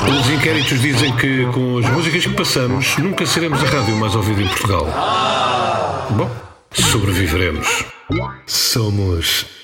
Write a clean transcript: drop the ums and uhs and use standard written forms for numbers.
Os inquéritos dizem que com as músicas que passamos nunca seremos a rádio mais ouvida em Portugal. Bom, sobreviveremos. Somos